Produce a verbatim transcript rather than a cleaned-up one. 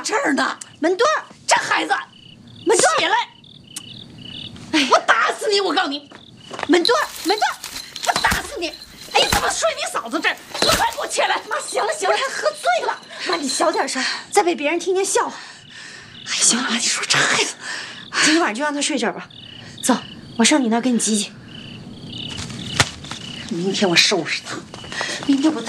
这儿呢。 门墩儿， 这孩子， 门墩儿起来！哎，我打死你！我告诉你， 门墩儿，门墩儿， 我打死你！哎，你怎么睡你嫂子这儿？你快给我起来！ 妈，行了行了，还喝醉了。妈，你小点声，再被别人听见笑话。 哎，行了，你说这孩子， 今天晚上就让他睡这儿吧。走，我上你那儿给你挤挤。 明天我收拾他。明天我。